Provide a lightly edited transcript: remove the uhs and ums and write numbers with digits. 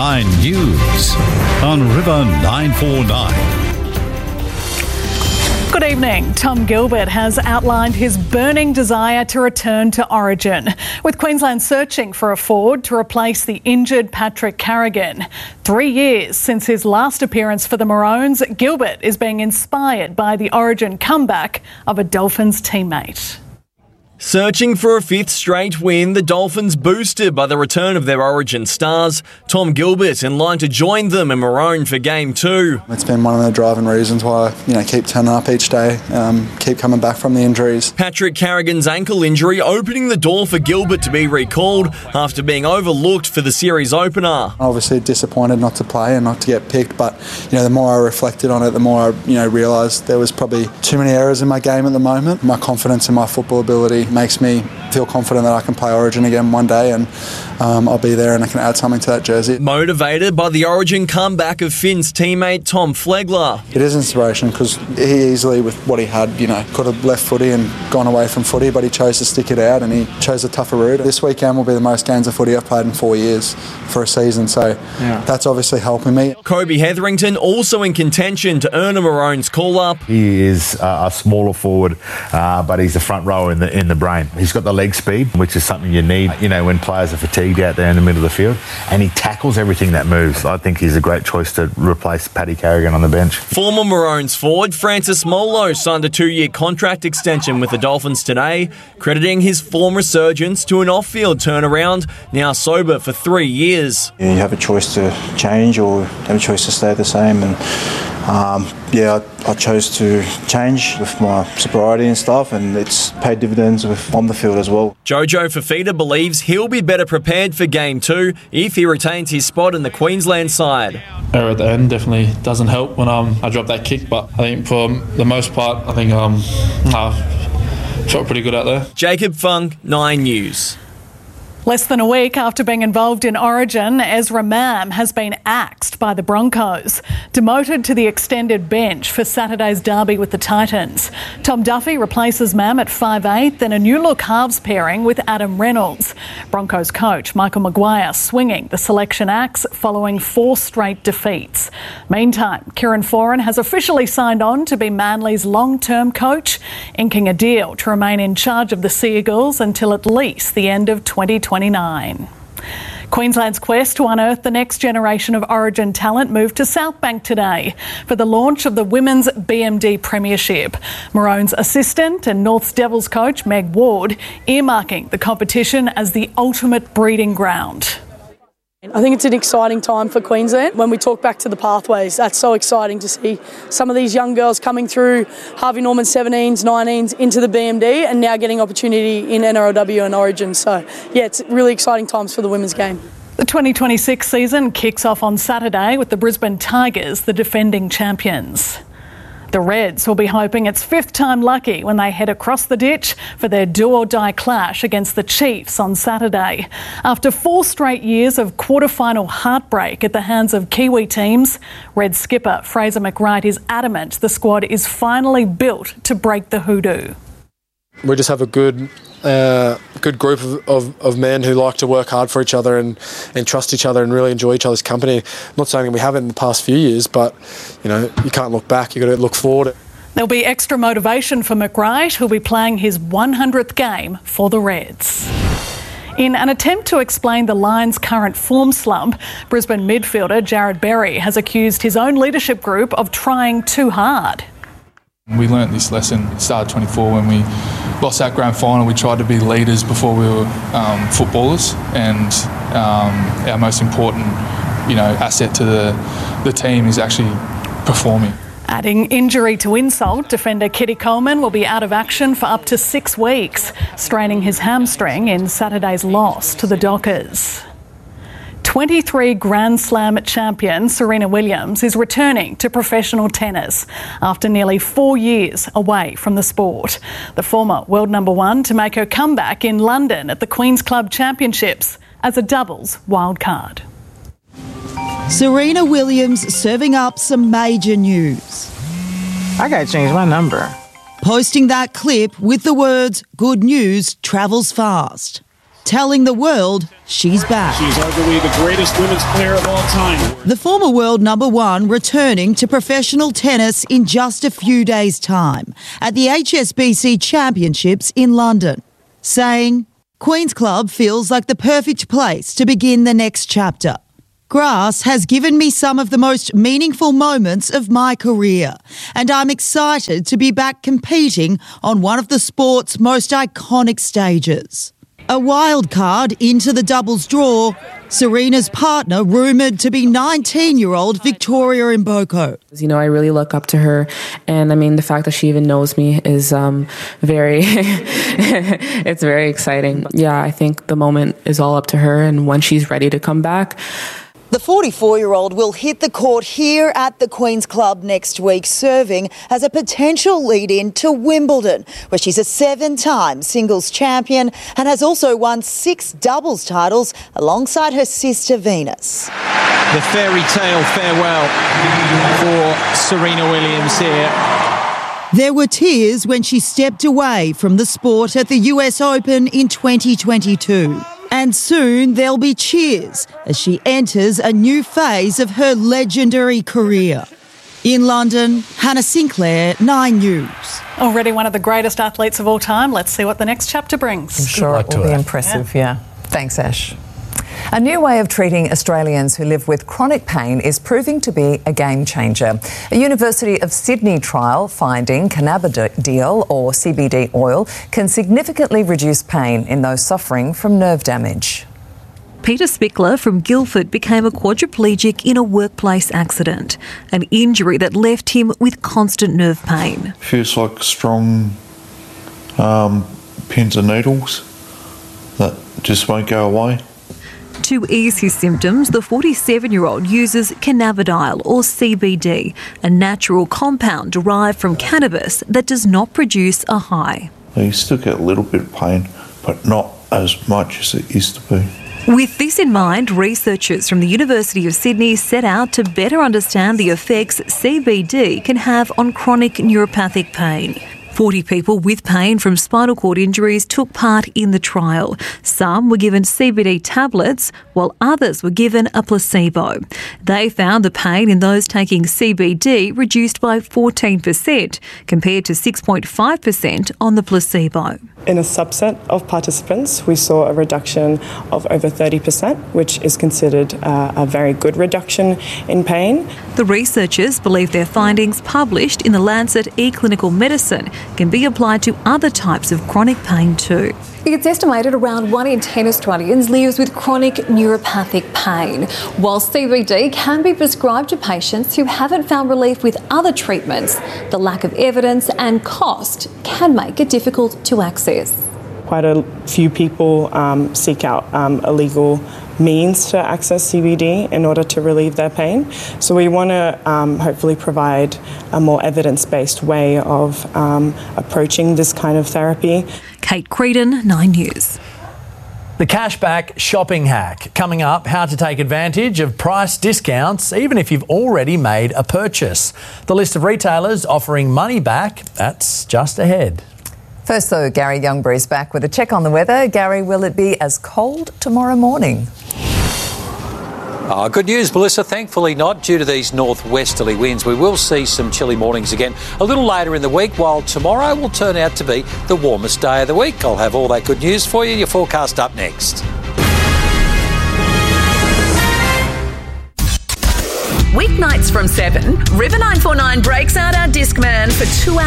9 News on River 949. Good evening. Tom Gilbert has outlined his burning desire to return to Origin, with Queensland searching for a forward to replace the injured Patrick Carrigan. 3 years since his last appearance for the Maroons, Gilbert is being inspired by the Origin comeback of a Dolphins teammate. Searching for a fifth straight win, the Dolphins boosted by the return of their Origin stars. Tom Gilbert in line to join them in Maroon for Game 2. It's been one of the driving reasons why I keep turning up each day, keep coming back from the injuries. Patrick Carrigan's ankle injury opening the door for Gilbert to be recalled after being overlooked for the series opener. Obviously disappointed not to play and not to get picked, but the more I reflected on it, the more I realised there was probably too many errors in my game at the moment. My confidence in my football ability makes me feel confident that I can play Origin again one day, and I'll be there and I can add something to that jersey. Motivated by the Origin comeback of Finn's teammate Tom Flegler. It is inspiration because he easily, with what he had, could have left footy and gone away from footy, but he chose to stick it out and he chose a tougher route. This weekend will be the most games of footy I've played in 4 years for a season, so that's obviously helping me. Kobe Hetherington also in contention to earn a Maroons call-up. He is a smaller forward, but he's a front rower in the brain. He's got the leg speed, which is something you need, when players are fatigued out there in the middle of the field, and he tackles everything that moves. I think he's a great choice to replace Paddy Carrigan on the bench. Former Maroons forward Francis Molo signed a 2-year contract extension with the Dolphins today, crediting his form resurgence to an off-field turnaround, now sober for 3 years. You have a choice to change or have a choice to stay the same, and I chose to change with my sobriety and stuff, and it's paid dividends on the field as well. Jojo Fafita believes he'll be better prepared for Game 2 if he retains his spot in the Queensland side. Error at the end definitely doesn't help when I drop that kick, but I think for the most part, I think I felt pretty good out there. Jacob Fung, 9 News. Less than a week after being involved in Origin, Ezra Mam has been axed by the Broncos, demoted to the extended bench for Saturday's derby with the Titans. Tom Duffy replaces Mam at 5'8", then a new-look halves pairing with Adam Reynolds. Broncos coach Michael Maguire swinging the selection axe following 4 straight defeats. Meantime, Kieran Foran has officially signed on to be Manly's long-term coach, inking a deal to remain in charge of the Seagulls until at least the end of 2029. Queensland's quest to unearth the next generation of Origin talent moved to Southbank today for the launch of the Women's BMD Premiership. Maroons assistant and North's Devils coach Meg Ward earmarking the competition as the ultimate breeding ground. I think it's an exciting time for Queensland. When we talk back to the pathways, that's so exciting to see some of these young girls coming through Harvey Norman 17s, 19s into the BMD and now getting opportunity in NRLW and Origin. So, it's really exciting times for the women's game. The 2026 season kicks off on Saturday with the Brisbane Tigers, the defending champions. The Reds will be hoping it's 5th time lucky when they head across the ditch for their do-or-die clash against the Chiefs on Saturday. After 4 straight years of quarter-final heartbreak at the hands of Kiwi teams, Reds skipper Fraser McWright is adamant the squad is finally built to break the hoodoo. We just have a good group of men who like to work hard for each other and trust each other and really enjoy each other's company. I'm not saying that we haven't in the past few years, but you can't look back, you've got to look forward. There'll be extra motivation for McWright, who'll be playing his 100th game for the Reds. In an attempt to explain the Lions' current form slump, Brisbane midfielder Jared Berry has accused his own leadership group of trying too hard. We learnt this lesson at the start of 24 when we lost that grand final. We tried to be leaders before we were footballers, and our most important, asset to the team is actually performing. Adding injury to insult, defender Kitty Coleman will be out of action for up to 6 weeks, straining his hamstring in Saturday's loss to the Dockers. 23 Grand Slam champion Serena Williams is returning to professional tennis after nearly 4 years away from the sport. The former world number 1 to make her comeback in London at the Queen's Club Championships as a doubles wildcard. Serena Williams serving up some major news. I gotta change my number. Posting that clip with the words, "Good news travels fast." telling the world she's back. She's arguably the greatest women's player of all time. The former world number one returning to professional tennis in just a few days' time at the HSBC Championships in London, saying, "Queen's Club feels like the perfect place to begin the next chapter. Grass has given me some of the most meaningful moments of my career, and I'm excited to be back competing on one of the sport's most iconic stages." A wild card into the doubles draw, Serena's partner rumoured to be 19-year-old Victoria Mboko. You know, I really look up to her, and I mean, the fact that she even knows me is very, it's very exciting. Yeah, I think the moment is all up to her, and when she's ready to come back. The 44-year-old will hit the court here at the Queen's Club next week, serving as a potential lead-in to Wimbledon, where she's a 7-time singles champion and has also won 6 doubles titles alongside her sister Venus. The fairy tale farewell for Serena Williams here. There were tears when she stepped away from the sport at the US Open in 2022. And soon there'll be cheers as she enters a new phase of her legendary career. In London, Hannah Sinclair, 9 News. Already one of the greatest athletes of all time. Let's see what the next chapter brings. I'm sure it will be impressive, yeah. Thanks, Ash. A new way of treating Australians who live with chronic pain is proving to be a game changer. A University of Sydney trial finding cannabidiol or CBD oil can significantly reduce pain in those suffering from nerve damage. Peter Spickler from Guildford became a quadriplegic in a workplace accident, an injury that left him with constant nerve pain. Feels like strong pins and needles that just won't go away. To ease his symptoms, the 47-year-old uses cannabidiol or CBD, a natural compound derived from cannabis that does not produce a high. You still get a little bit of pain, but not as much as it used to be. With this in mind, researchers from the University of Sydney set out to better understand the effects CBD can have on chronic neuropathic pain. 40 people with pain from spinal cord injuries took part in the trial. Some were given CBD tablets, while others were given a placebo. They found the pain in those taking CBD reduced by 14%, compared to 6.5% on the placebo. In a subset of participants, we saw a reduction of over 30%, which is considered a very good reduction in pain. The researchers believe their findings, published in the Lancet eClinical Medicine, can be applied to other types of chronic pain too. It's estimated around 1 in 10 Australians lives with chronic neuropathic pain. While CBD can be prescribed to patients who haven't found relief with other treatments, the lack of evidence and cost can make it difficult to access. Quite a few people seek out illegal means to access CBD in order to relieve their pain. So we want to hopefully provide a more evidence-based way of approaching this kind of therapy. Kate Creedon, 9 News. The cashback shopping hack. Coming up, how to take advantage of price discounts even if you've already made a purchase. The list of retailers offering money back, that's just ahead. First though, Gary Youngbury is back with a check on the weather. Gary, will it be as cold tomorrow morning? Good news, Melissa. Thankfully not, due to these northwesterly winds. We will see some chilly mornings again a little later in the week, while tomorrow will turn out to be the warmest day of the week. I'll have all that good news for you. Your forecast up next. Weeknights from 7, River 949 breaks out our Discman for 2 hours.